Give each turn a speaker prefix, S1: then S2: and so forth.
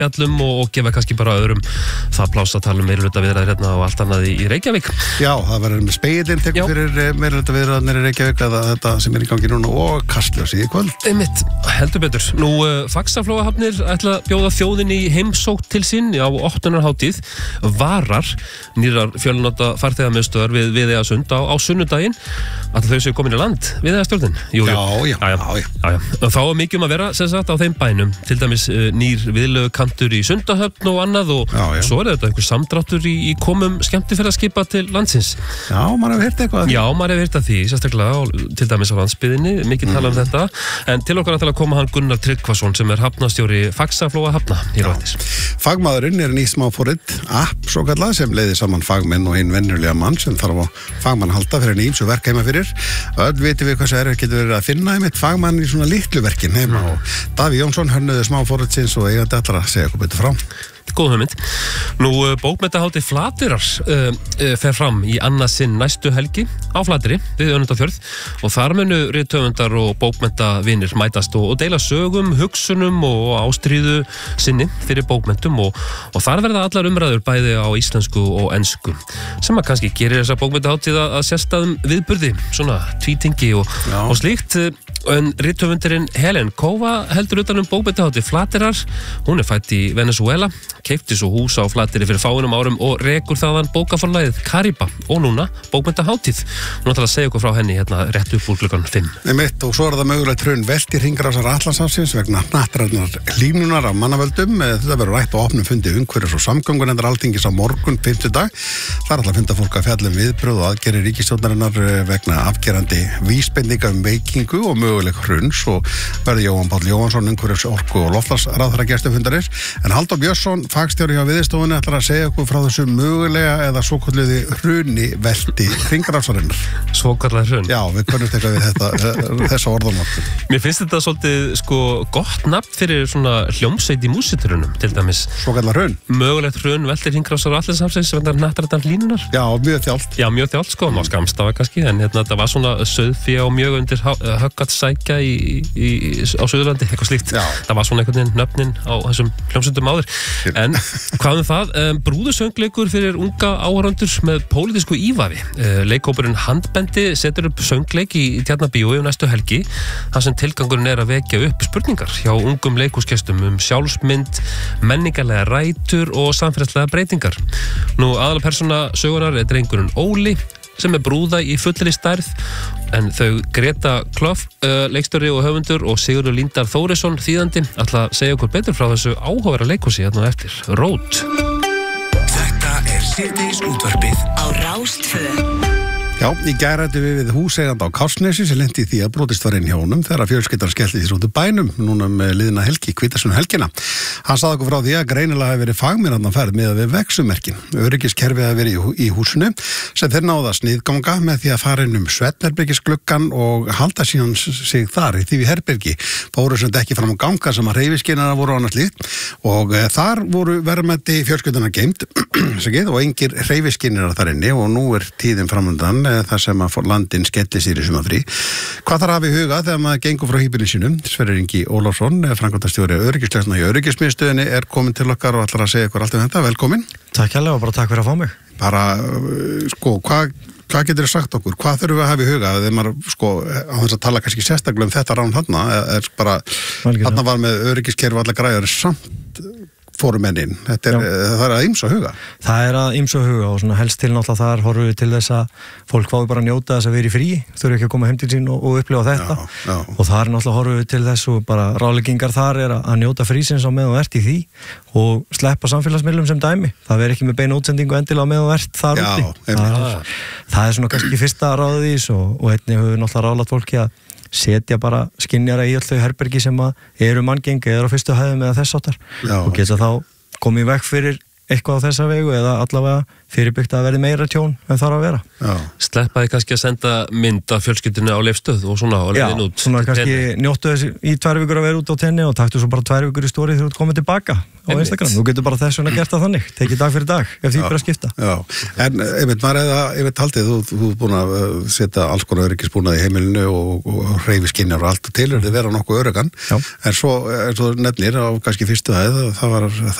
S1: spjallum og gefa kannski bara öðrum það pláss að tala meirihluta viðræður hérna og allt annað í Reykjavík.
S2: Já, það verður með spegillinn tekur fyrir meirihluta viðræðurnar í Reykjavík eða þetta sem í gangi núna og Kastljósið í kvöld.
S1: Einmitt, heldur betur. Nú, Faxaflóahafnir ætla að bjóða þjóðinni í heimsókn til sín á opnunarhátíð Varar, nýrar fjölnota farþegamiðstöðvar við Viðeyjasund á sunnudaginn. Ætla þau séu komin í land, Viðeyjastjórnin? Jú. Já. Þá mikið að vera, sem sagt, á þeim bænum. Til dæmis nýr viðlegukantur í Sundahöfn og annað og svo þetta einhver samdráttur í komum skemmtiferðaskipa til landsins.
S2: Já, maður hefur heyrt eitthvað.
S1: Já, maður hefur heyrt af því, sérstaklega til dæmis á landsbyggðinni, mikið tala þetta. En til okkar að koma hann Gunnar Tryggvason sem hafnastjóri Faxaflóahafna í Ráðis.
S2: Fagmaðurinn er nýtt smáforrit app svo kallað sem leiðir saman fagmenn og hinn venjulega mann sem þarf á fagmann halda fyrir nýjum verk heima fyrir. Öll vitum við hvað svo getur verið að finna einmitt fagmann í svona litlu verkin heima og Davíð Jónsson hönnuði smáforritsins og eigandi allar að segja eitthvað betur frá.
S1: Góð hugmynd. Nú, bókmenntahátíð Flateyrar fer fram í annað sinn næstu helgi á Flateyri við Önundarfjörð og þar munu rithöfundar og bókmenntavinir mætast og deila sögum, hugsunum og ástríðu sinni fyrir bókmenntum og þar verða allar umræður bæði á íslensku og ensku sem að kannski gerir þessa bókmenntahátíð að sérstæðum viðburði, svona tvítingi og slíkt. En rithöfundurinn Helen Kova heldur utan bókmenntahátíð Flateyrar. Hún fædd í Venezuela, keypti svo hús á Flateyri fyrir fáeinum árum og rekur þaðan bókaforlagið Kariba og núna bókmenntahátíð. Hún ætlar að segja okkur frá henni hérna rétt upp úr klukkan 5.
S2: Einmitt, og svo það mögulegt hrun velti hringrásar Atlantshafsins vegna hnattrænar hlýnunar af mannavöldum. Þetta verður rætt á opnum fundi umhverfis og samgöngunefndar Alþingis á morgun 5. dag. Það ætla að funda fólk að fjalla viðbrögð og aðgerðir ríkisstjórnarinnar vegna afgerandi vísbendinga veikingu og möguleg hruns og verður Jóhann Páll Jóhannsson umhverfis orku og loftslagsráðherra gestur fundarins. En Halldór Björnsson, fagstjóri hjá Viðeyjastofunni, ætlar að segja okkur frá þessu mögulega eða svokölluðu hruni velti hringrásarinnar.
S1: Svokallað hrun?
S2: Já, við könnumst eitthvað við þessa orðamátt.
S1: Mér finnst þetta svolítið gott nafn fyrir svona hljómsveit í músiturunum, til dæmis.
S2: Svokallað hrun? Mögulegt
S1: hrun velti hringrásar Atlantshafsins vegna hnattrænar hlýnunar.
S2: Já, mjög þjált.
S1: Já, mjög þjált, má skammstafa kannski, en þetta var svona sauðfé og mjög undir höggat sækja á Suðurlandi, eitthvað slíkt. Já. Það var svona einhvern veginn nöfnin á þessum hljómsveitum áður. En hvað það? Brúðusöngleikur fyrir unga áhorfendur með pólitísku ívafi. Leikhópurinn Handbendi setur upp söngleik í Tjarnarbíói næstu helgi, þar sem tilgangurinn er að vekja upp spurningar hjá ungum leikhúsgestum sjálfsmynd, menningarlega rætur og samfélagslega breytingar. Nú, aðalpersóna sögunar er drengurinn Óli, sem er brúða í fullri stærð, en þau Greta Kloff, leikstjóri og höfundur, og Sigurður Líndar Þórisson, þýðandi, ætla að segja okkur betur frá þessu áhugaverða leikhúsi hérna eftir. Rót.
S3: Þetta er síðdegisútvarpið á Rás 2.
S2: Já, í gær ræddum við húseiganda á Kársnesi sem lenti í því að brotist var inn hjá honum þegar fjölskyldan skellti því út úr bænum núna með liðina helgi, hvítasunnu helgina. Hann sagði okkur frá því að greinilega hafi verið fagmennarna ferð með að við vegsumerkin. Öryggiskerfið hafi verið í húsinu sem þeir náðu að sniðganga með því að fara inn svefnherbergisgluggann og halda síðan sig þar í því herbergi. Fóru sem ekki fram á ganga sem að hreyfiskynjara voru annars líkt og þar voru verðmæti fjölskyldanar geymt og engir hreyfiskynjarar þar inni og nú er tíðin framundan þar sem að landin skelli sér í sumafrí. Hvað þarf að hafa í huga þegar maður gengur frá híbýlinu sínum? Sverrir Ingi Ólafsson, framkvæmdastjóri öryggisgæslna í öryggismiðstöðinni, er komin til okkar og ætlar að segja ykkur allt þetta. Velkomin.
S4: Takk hérlega og bara takk fyrir að fá mig.
S2: Bara, hvað getur þið sagt okkur? Hvað þurfum við að hafa í huga? Þegar maður, á þess að tala kannski sérstaklega þetta rán þarna, er bara, þarna var með öryggiskerfi allar græður samt fórumennin. Það er að ýmsa huga.
S4: Það er að ýmsa huga og svona helst til náttúrulega þar horfum við til þess að fólk fái bara að njóta þess að vera í frí, þurfi ekki að koma heim til sín og upplifa þetta. Já. Og þar náttúrulega horfum við til þess og bara ráðleggingar þar er að njóta frísins á meðan þú ert í því og sleppa samfélagsmiðlum sem dæmi. Það verður ekki með beina útsendingu endilega á meðan þú ert þar úti. Það er svona kannski fyrsta ráðið í þessu og einnig höfum við náttúrulega ráðlagt fólki að setja bara skynjara í öll þau herbergi sem eru manngengi eða á fyrstu hæðum eða þess áttar og geta þá komið í veg fyrir eitthvað á þessa vegu eða allavega fyrirbyggt að verði meira tjón en þarf að vera.
S2: Já.
S1: Sleppaði kannski að senda mynd af fjölskyldunni á Leifsstöð og svona á leiðin út.
S4: Já, svona kannski njóttu þess í 2 vikur að vera út á tenni og taktu svo bara 2 vikur í story þegar þú komið tilbaka á Instagram. Þú getur bara þess vegna gert það þannig, tekið dag fyrir dag ef því bara að skipta.
S2: Já, en maður eða haldið, þú búin að setja alls konar öryggisbúnað í heimilinu og hreyfiskinjar og allt til, þetta vera nokkuð öryggan, en svo nefnir á kannski fyrstu hæð, það